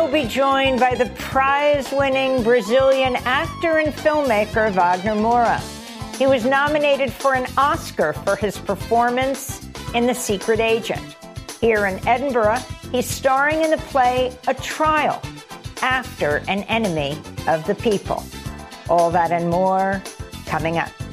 we'll be joined by the prize-winning Brazilian actor and filmmaker Wagner Moura. He was nominated for an Oscar for his performance in The Secret Agent. Here in Edinburgh, he's starring in the play A Trial After an Enemy of the People. All that and more coming up.